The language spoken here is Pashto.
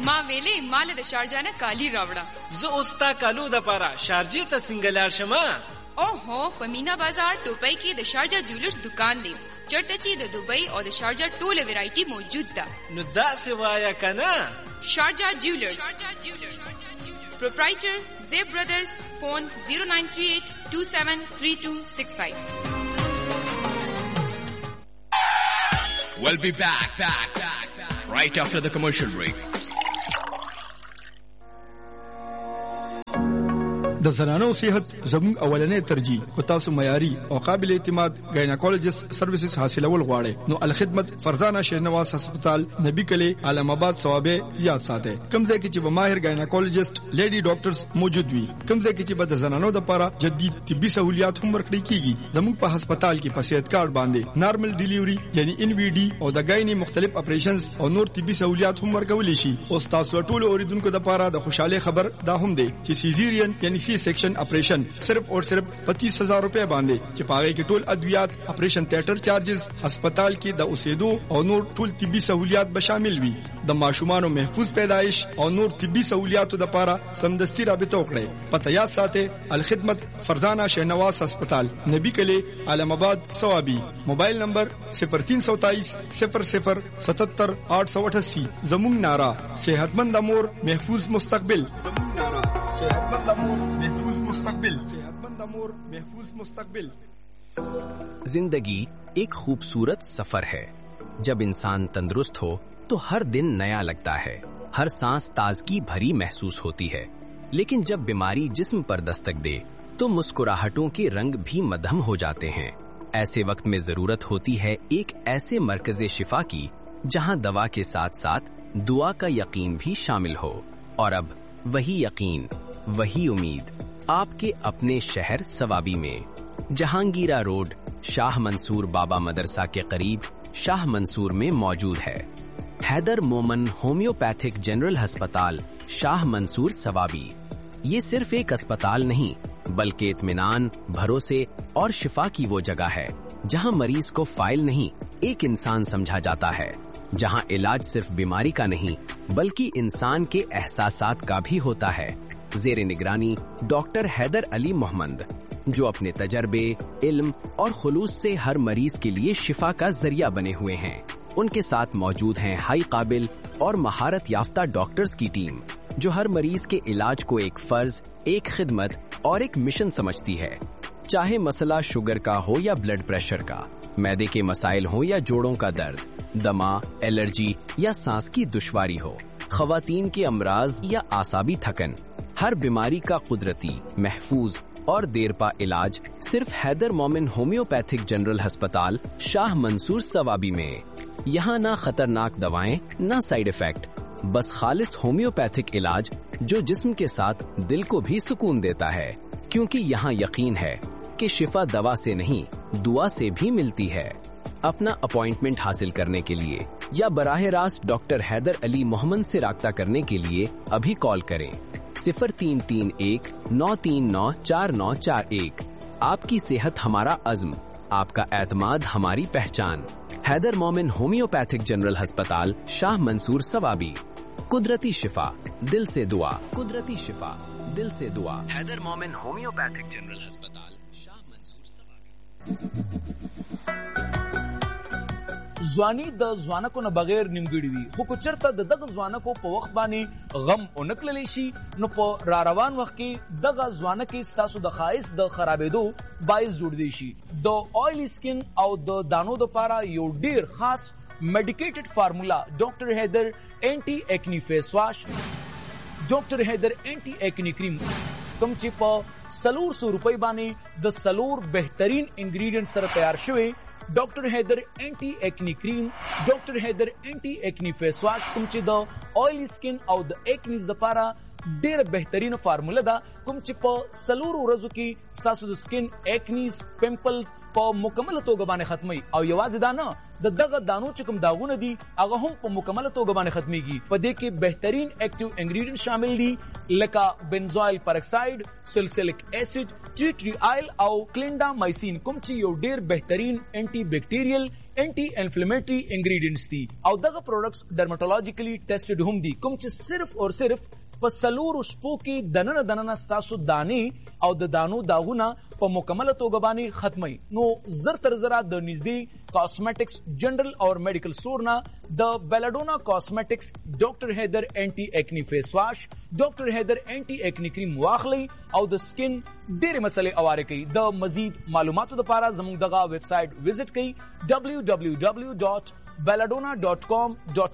ما ویلې مال د شارجه نه کالی راوړه. زه اوستا کالو د پاره شارجې ته سنگلار شمه. اوهو په مینا بازار ټوپۍ کې د شارجه جولرز دکان دی. چرته چې د دوبۍ او د شارجه ټوله ویرایټي موجود ده. نو داسې وایا کنه. شارجه جولرز پروپرایټر زیب برادرز. فون 0938273265. We'll be back right after the commercial break. د زنانو صحت زموږ اولنې ترجیح او تاسو معیاري او قابل اعتماد گایناکولوژیست سروسز حاصلول غواړئ نو الخدمت فرزانه شهنواز هسپتال نبی کلی علم آباد ثوابه یاد ساتئ. کوم ځای کې چې به ماهر گایناکولوژیست لیډي ډاکټرز موجود وي، کوم ځای کې چې به د زنانو لپاره جدي طبي سہولیات هم ورکړي کیږي. زموږ په هسپتال کې په صحت کارت باندې نارمل ډیلیوري یعنی ان وی ډي او د غایني مختلف اپریشنز او نور طبي سہولیات هم ورکول شي. او تاسو ټول اوریدونکو لپاره د خوشاله خبر دا هم دی چې سیزیرین یعنی سیکشن آپریشن صرف اور صرف 25,000 روپے باندې چې پاغه کې ټول ادویات آپریشن تھیټر چارجز هسپتال کې د اوسېدو او نور ټول طبي سہولیات به شامل وي. د ماشومانو محفوظ پیدائش او نور طبي سہولیاتو لپاره سمدستي رابطه وکړئ. پته یاد ساتئ الخدمت فرزانه شهنواز هسپتال نبی کلی علم آباد ثوابی. موبائل نمبر 0327 00 77 888. زمون نارا صحتمند امور محفوظ مستقبل. زمون نارا صحتمند امور محفوظ مستقبل. صحتمند امور محفوظ مستقبل. زندگی ایک خوبصورت سفر ہے. جب انسان تندرست ہو تو ہر دن نیا لگتا ہے، ہر سانس تازگی بھری محسوس ہوتی ہے. لیکن جب بیماری جسم پر دستک دے تو مسکراہٹوں کے رنگ بھی مدھم ہو جاتے ہیں. ایسے وقت میں ضرورت ہوتی ہے ایک ایسے مرکز شفا کی جہاں دوا کے ساتھ ساتھ دعا کا یقین بھی شامل ہو. اور اب وہی یقین، وہی امید آپ کے اپنے شہر ثوابی میں جہانگیرہ روڈ شاہ منصور بابا مدرسہ کے قریب شاہ منصور میں موجود ہے. حیدر مومن ہومیوپیتھک جنرل ہسپتال شاہ منصور ثوابی. یہ صرف ایک اسپتال نہیں بلکہ اطمینان، بھروسے اور شفا کی وہ جگہ ہے جہاں مریض کو فائل نہیں ایک انسان سمجھا جاتا ہے، جہاں علاج صرف بیماری کا نہیں بلکہ انسان کے احساسات کا بھی ہوتا ہے. زیر نگرانی ڈاکٹر حیدر علی محمد جو اپنے تجربے، علم اور خلوص سے ہر مریض کے لیے شفا کا ذریعہ بنے ہوئے ہیں. ان کے ساتھ موجود ہیں ہائی قابل اور مہارت یافتہ ڈاکٹرز کی ٹیم جو ہر مریض کے علاج کو ایک فرض، ایک خدمت اور ایک مشن سمجھتی ہے. چاہے مسئلہ شوگر کا ہو یا بلڈ پریشر کا، معدے کے مسائل ہوں یا جوڑوں کا درد، دما، الرجی یا سانس کی دشواری ہو، خواتین کے امراض یا اعصابی تھکن، ہر بیماری کا قدرتی، محفوظ اور دیر پا علاج صرف حیدر مومن ہومیوپیتھک جنرل ہسپتال شاہ منصور ثوابی میں. یہاں نہ خطرناک دوائیں نہ سائیڈ افیکٹ، بس خالص ہومیوپیتھک علاج جو جسم کے ساتھ دل کو بھی سکون دیتا ہے. کیونکہ یہاں یقین ہے کہ شفا دوا سے نہیں دعا سے بھی ملتی ہے. اپنا اپوائنٹمنٹ حاصل کرنے کے لیے یا براہ راست ڈاکٹر حیدر علی محمد سے رابطہ کرنے کے لیے ابھی کال کریں 0331-939-4941. آپ کی صحت ہمارا عزم، آپ کا اعتماد ہماری پہچان. حیدر مومن ہومیوپیتھک جنرل ہسپتال شاہ منصور ثوابی. قدرتی شفا دل سے دعا، قدرتی شفا دل سے دعا. حیدر مومن ہومیوپیتھک جنرل ہسپتال شاہ منصور ثوابی. ځواني د ځوانکو نه بغیر نیمګړي وي، خو که چېرته د دغه ځوانکو په وخت باندې غم ونه کړلی شي نو په را روان وخت کې دغه ځوانکې ستاسو د ښایست د خرابېدو باعث جوړېدی شي. د آیلی سکن او د دانو دپاره یو ډېر خاص میډیکیټډ فارمولا ډاکټر حیدر اینټي ایکنی فیس واش، ډاکټر حیدر اینټي ایکنی کریم کوم چې په 400 روپۍ باندې د 4 بهترین انګریډینټ سره تیار شوی ډاکټر حیدر اینټي ایکنی کریم، ډاکټر حیدر اینټي ایکنی فیس واش کوم چې د آیلی سکن او د ایکنیز دپاره ډېره بهترینه فارموله ده کوم چې په 4 ورځو کې ستاسو د سکن ایکنیز، پمپل په مکمل توګه باندې ختمي او یوازې دا نه د دغه دانو چې کوم داغونه دي هغه هم په مکمل توګه باندې ختميږي. په دې کې بهترین اکټیو انګریډینټ شامل دي لکه بنزوایل پرکساید، سلسلیک اسید، ټی ټری آیل او کلینډامایسین، کوم چې یو ډیر بهترین انټي بیکټیریل انټي انفلیمیټری انګریډینټس دي او دغه پروډکټس ډرماټولوژیکلی ټیسټډ هم دي، کوم چې صرف او صرف په سلور شپو کې دننه ستاسو دانې او د دانو داغونه په مکمل توګه باندې ختمي. نو زر تر زره د نږدې کاسمیټکس جنرال او میډیکل سٹور نه د بیلاډونا کاسمیټکس ډاکټر هیدر انټي ایکنی فیس واش، ډاکټر هیدر انټي ایکنی کریم واخلي او د سکن ډېرې مسلې اواره کوي. د مزید معلوماتو لپاره زموږ دغه ویب سایټ وزټ کړئ www.belladonna.com.my